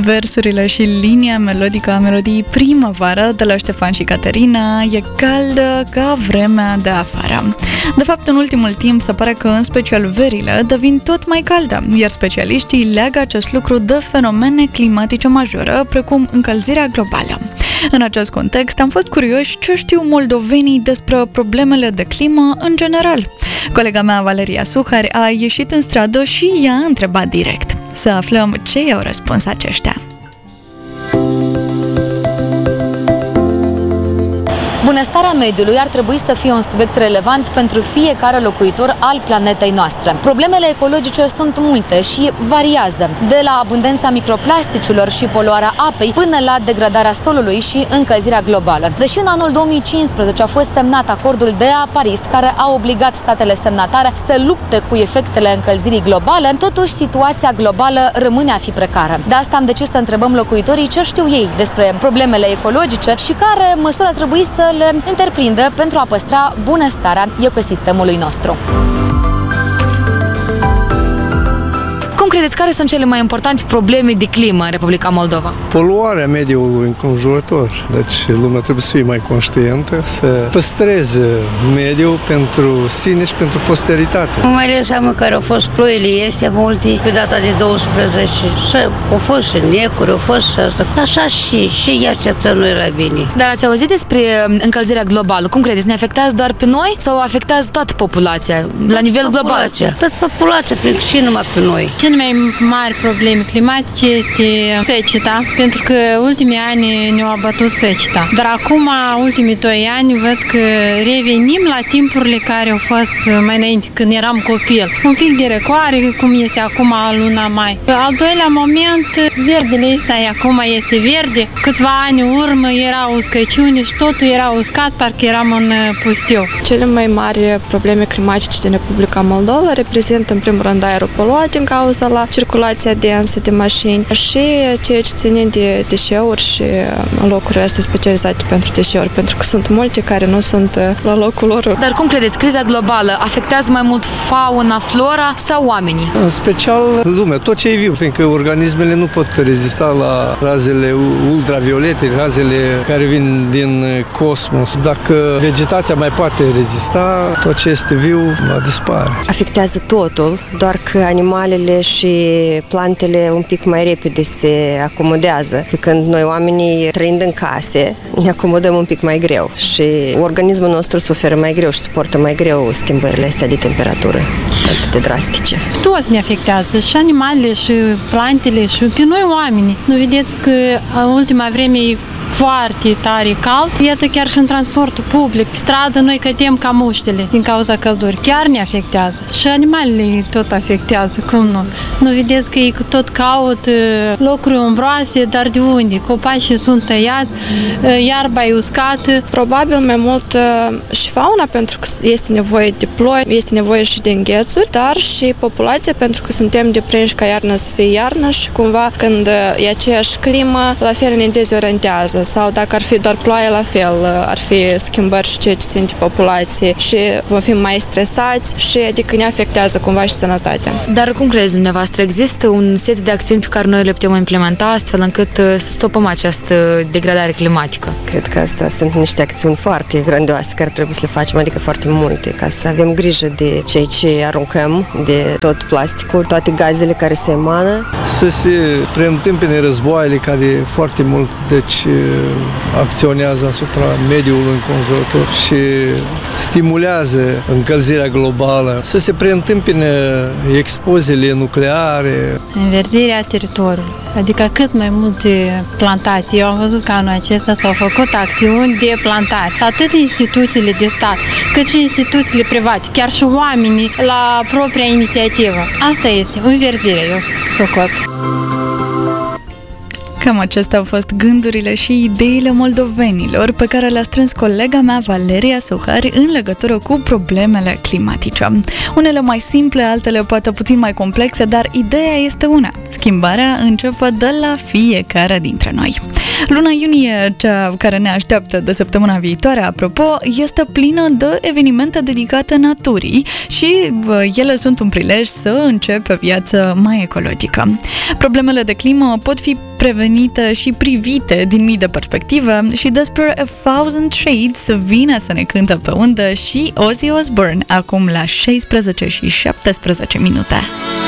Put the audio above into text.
Versurile și linia melodică a melodiei Primăvară de la Ștefan și Caterina e caldă ca vremea de afară. De fapt, în ultimul timp se pare că în special verile devin tot mai calde, iar specialiștii leagă acest lucru de fenomene climatice majore, precum încălzirea globală. În acest context, am fost curioși ce știu moldovenii despre problemele de climă în general. Colega mea, Valeria Suhari, a ieșit în stradă și i-a întrebat direct. Să aflăm ce i-au răspuns aceștia. Bunăstarea mediului ar trebui să fie un subiect relevant pentru fiecare locuitor al planetei noastre. Problemele ecologice sunt multe și variază, de la abundența microplasticilor și poluarea apei până la degradarea solului și încălzirea globală. Deși în anul 2015 a fost semnat acordul de la Paris, care a obligat statele semnatare să lupte cu efectele încălzirii globale, totuși situația globală rămâne a fi precară. De asta am decis să întrebăm locuitorii ce știu ei despre problemele ecologice și care măsuri ar trebui să le întreprindă pentru a păstra bunăstarea ecosistemului nostru. Cum credeți, care sunt cele mai importante probleme de climă în Republica Moldova? Poluarea mediului înconjurător. Deci lumea trebuie să fie mai conștientă, să păstreze mediul pentru sine și pentru posteritate. Mai ales am care au fost ploile este multe pe data de 12. Au fost și necuri, au fost și asta. Așa și îi așteptăm noi la bine. Dar ați auzit despre încălzirea globală? Cum credeți? Ne afectează doar pe noi sau afectează toată populația la nivel global? Toată populația, și numai pe noi. Cele mai mari probleme climatice este seceta, pentru că ultimii ani ne-au abătut seceta. Dar acum, ultimii 2 ani, văd că revenim la timpurile care au fost mai înainte, când eram copil. Un pic de răcoare, cum este acum luna mai. Al doilea moment, verdele ăsta acum este verde. Câțiva ani în urmă era uscăciune și totul era uscat, parcă eram în pustiu. Cele mai mari probleme climatice din Republica Moldova reprezintă în primul rând aerul poluat din cauza la circulația densă de mașini și ceea ce ține de deșeuri și locurile astea specializate pentru deșeuri, pentru că sunt multe care nu sunt la locul lor. Dar cum credeți, criza globală afectează mai mult fauna, flora sau oamenii? În special lumea, tot ce e viu, fiindcă organismele nu pot rezista la razele ultraviolete, razele care vin din cosmos. Dacă vegetația mai poate rezista, tot ce este viu va dispare. Afectează totul, doar că animalele și plantele un pic mai repede se acomodează. Pe când noi oamenii, trăind în case, ne acomodăm un pic mai greu și organismul nostru suferă mai greu și suportă mai greu schimbările astea de temperatură atât de drastice. Toți ne afectează, și animalele, și plantele, și pe noi oamenii. Nu vedeți că în ultima vreme e foarte tare cald. Iată, chiar și în transportul public, pe stradă, noi cădem ca muștele din cauza căldurii. Chiar ne afectează. Și animalele tot afectează, cum nu? Nu vedeți că ei tot caută locuri umbroase, dar de unde? Copacii sunt tăiați, iarba e uscată. Probabil mai mult și fauna, pentru că este nevoie de ploi, este nevoie și de înghețuri, dar și populația, pentru că suntem deprinși ca iarna să fie iarnă și cumva când e aceeași climă, la fel ne dezorientează. Sau dacă ar fi doar ploaie, la fel, ar fi schimbări și ceea ce țin de populație și vom fi mai stresați și adică ne afectează cumva și sănătatea. Dar cum credeți dumneavoastră? Există un set de acțiuni pe care noi le putem implementa astfel încât să stopăm această degradare climatică? Cred că astea sunt niște acțiuni foarte grandioase care trebuie să le facem, adică foarte multe, ca să avem grijă de ceea ce aruncăm, de tot plasticul, toate gazele care se emană. Să se preîntâmpine războaiele care foarte mult, deci acționează asupra mediului înconjurător și stimulează încălzirea globală, să se preîntâmpine expoziile nucleare. Înverdirea teritoriului, adică cât mai multe plantate. Eu am văzut că anul acesta s-au făcut acțiuni de plantare, atât instituțiile de stat, cât și instituțiile private, chiar și oamenii la propria inițiativă. Asta este înverdirea, eu socot. Cam acestea au fost gândurile și ideile moldovenilor pe care le-a strâns colega mea Valeria Suhari în legătură cu problemele climatice. Unele mai simple, altele poate puțin mai complexe, dar ideea este una. Schimbarea începe de la fiecare dintre noi. Luna iunie, cea care ne așteaptă de săptămâna viitoare, apropo, este plină de evenimente dedicate naturii și ele sunt un prilej să începe o viață mai ecologică. Problemele de climă pot fi prevenite și privite din mii de perspective și despre A Thousand Shades vine să ne cântă pe undă și Ozzy Osbourne acum la 16 și 17 minute.